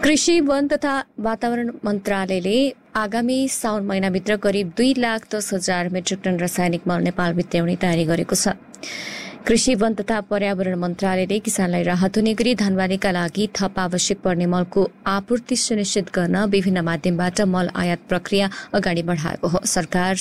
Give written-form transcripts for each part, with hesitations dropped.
कृषि वन तथा वातावरण मन्त्रालयले आगामी साउन महिनाभित्र करिब 2,10,000 मेट्रिक टन रासायनिक मल नेपाल भित्र्याउने तयारी गरेको छ। कृषि वन तथा पर्यावरण मन्त्रालयले किसानलाई राहत हुने गरी धानबालीका लागि थप आवश्यक पर्ने मलको आपूर्ति सुनिश्चित गर्न विभिन्न माध्यमबाट मल आयात प्रक्रिया अगाडि बढाएको हो। सरकार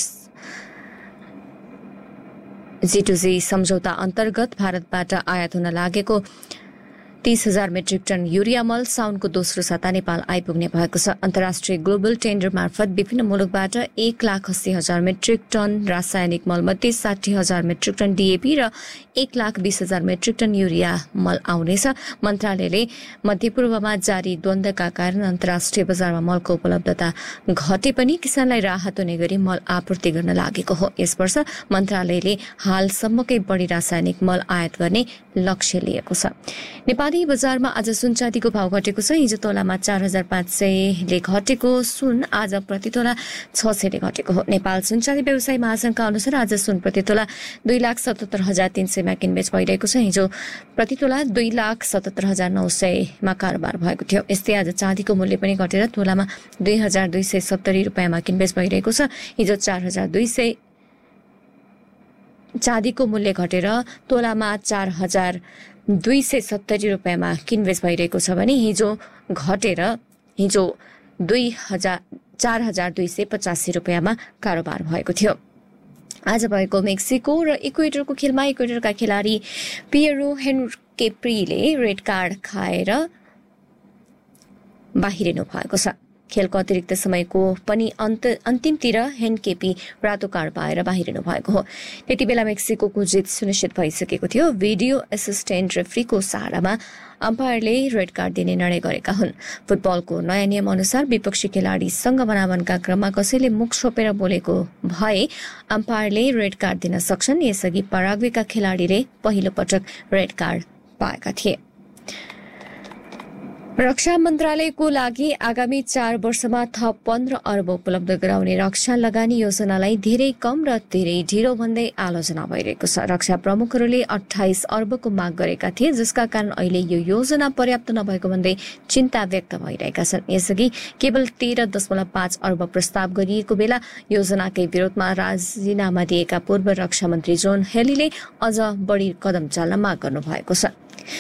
G2G सम्झौता अन्तर्गत भारतबाट आयात हुन लागेको 30,000 मेट्रिक टन युरिया मल साउनको दोस्रो साता नेपाल आइपुग्ने भएको छ। अन्तर्राष्ट्रिय ग्लोबल टेन्डर मार्फत विभिन्न मुलुकबाट 1,80,000 मेट्रिक टन रासायनिक मल मध्ये 60,000 मेट्रिक टन डीएपी र 1,20,000 मेट्रिक टन युरिया मल आउनेछ। मन्त्रालयले मध्यपूर्वमा जारी द्वन्द्वका कारण अन्तर्राष्ट्रिय बजारमा मलको उपलब्धता घटे पनि किसानलाई राहत हुने गरी मल आपूर्ति गर्न लागेको हो। यस वर्ष मन्त्रालयले हालसम्मकै बढी रासायनिक मल आयात गर्ने लक्ष्य लिएको छ। नेपाली बजारमा आज सुन चाँदीको भाव घटेको छ। हिजो तोलामा 4,500 ले घटेको सुन आज प्रति तोला 600 ले घटेको हो। नेपाल सुन चाँदी व्यवसायी महासंघका अनुसार आज सुन प्रति तोला 2,77,300 मा किनबेच भइरहेको छ। हिजो प्रति तोला 2,77,900 मा कारोबार भएको थियो। यस्तै आज चाँदीको मूल्य पनि घटेर तोलामा 2,270 रुपियाँमा किनबेच भइरहेको छ। हिजो 4,200 चाँदीको मूल्य घटेर तोलामा 4,270 रुपियाँमा किनबेच भइरहेको छ भने हिजो घटेर 4,285 रुपियाँमा कारोबार भएको थियो। आज भएको मेक्सिको र इक्वेडरको खेलमा इक्वेडरका खेलाडी पियरो हेन्केप्रीले रेड कार्ड खाएर बाहिरिनु भएको छ। खेलको अतिरिक्त समयको पनि अन्तिमतिर हेन्केपी रातो कार्ड पाएर बाहिरिनु भएको हो। त्यति बेला मेक्सिकोको जित सुनिश्चित भइसकेको थियो। भिडियो एसिस्टेन्ट रेफ्रीको सहारामा अम्पायरले रेड कार्ड दिने निर्णय गरेका हुन्। फुटबलको नयाँ नियम अनुसार विपक्षी खेलाडीसँग बनावनका क्रममा कसैले मुख छोपेर बोलेको भए अम्पायरले रेड कार्ड दिन सक्छन्। यसअघि पराग्वेका खेलाडीले पहिलो पटक रेड कार्ड पाएका थिए। रक्षा मन्त्रालयको लागि आगामी 4 वर्षमा थप 15 अर्ब उपलब्ध गराउने रक्षा लगानी योजनालाई धेरै कम र धेरै ढिलो भन्दै आलोचना भइरहेको छ। रक्षा प्रमुखहरूले 28 अर्बको माग गरेका थिए, जसका कारण अहिले यो योजना पर्याप्त नभएको भन्दै चिन्ता व्यक्त भइरहेका छन्। यसअघि केवल 13.5 अर्ब प्रस्ताव गरिएको बेला योजनाकै विरोधमा राजीनामा दिएका पूर्व रक्षा मन्त्री जोन हेलीले अझ बढी कदम चाल्न माग गर्नुभएको छ।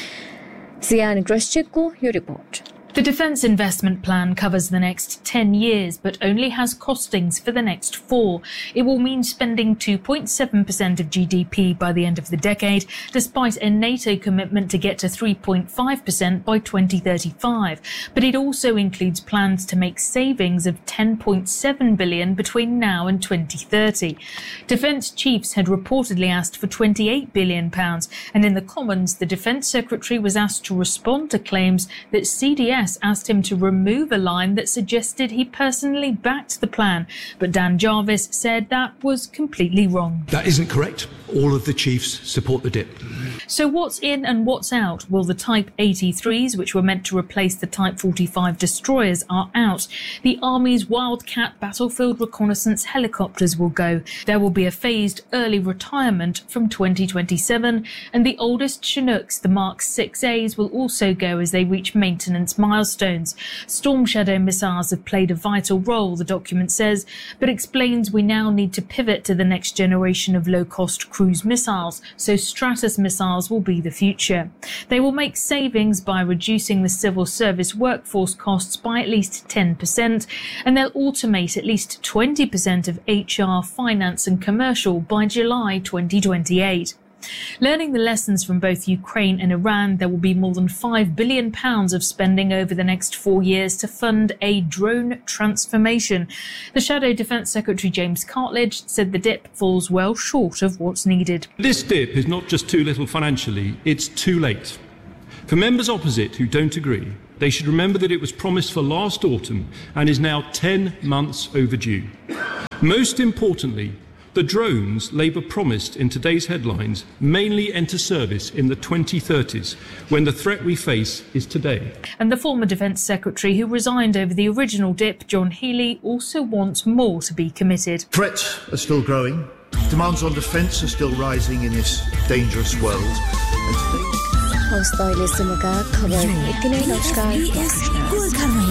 Sian Greszczykko, your report. The Defence Investment Plan covers the next 10 years, but only has costings for the next 4. It will mean spending 2.7% of GDP by the end of the decade, despite a NATO commitment to get to 3.5% by 2035. But it also includes plans to make savings of $10.7 billion between now and 2030. Defence chiefs had reportedly asked for £28 billion, and in the Commons, the Defence Secretary was asked to respond to claims that CDS asked him to remove a line that suggested he personally backed the plan. But Dan Jarvis said that was completely wrong. That isn't correct. All of the chiefs support the DIP. So what's in and what's out? Well, the Type 83s, which were meant to replace the Type 45 destroyers, are out. The Army's Wildcat battlefield reconnaissance helicopters will go. There will be a phased early retirement from 2027, and the oldest Chinooks, the Mark 6As, will also go as they reach maintenance milestones. Storm Shadow missiles have played a vital role, the document says, but explains we now need to pivot to the next generation of low-cost cruise missiles, so Stratus missiles will be the future. They will make savings by reducing the civil service workforce costs by at least 10%, and they'll automate at least 20% of HR, finance and commercial by July 2028. Learning the lessons from both Ukraine and Iran, there will be more than £5 billion of spending over the next 4 years to fund a drone transformation. The Shadow Defence Secretary James Cartledge said the DIP falls well short of what's needed. This DIP is not just too little financially, it's too late. For members opposite who don't agree, they should remember that it was promised for last autumn and is now 10 months overdue. Most importantly, the drones Labour promised in today's headlines mainly enter service in the 2030s, when the threat we face is today. And the former Defence Secretary who resigned over the original DIP, John Healey, also wants more to be committed. Threats are still growing. Demands on defence are still rising in this dangerous world. हवस् त अहिलेसम्मका खबर यति नै। नमस्कार।